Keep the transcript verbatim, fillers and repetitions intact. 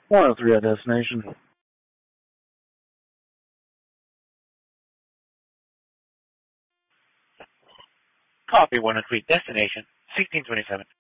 one oh three at destination. Copy one oh three, destination, sixteen twenty-seven.